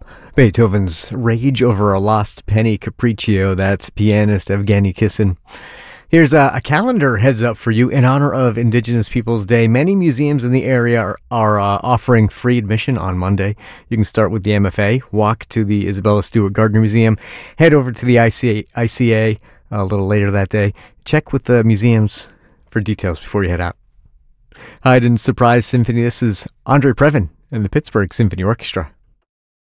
Beethoven's Rage Over a Lost Penny Capriccio. That's pianist Evgeny Kissin. Here's a calendar heads up for you in honor of Indigenous Peoples Day. Many museums in the area are offering free admission on Monday. You can start with the MFA, walk to the Isabella Stewart Gardner Museum, head over to the ICA a little later that day. Check with the museums for details before you head out. Haydn Surprise Symphony. This is Andre Previn and the Pittsburgh Symphony Orchestra.